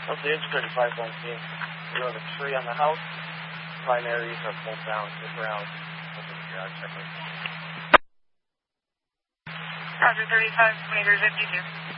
Of the integrated 517, we have a tree on the house. Primaries are pulled down to the ground. Checklist. Roger, 35, 2352.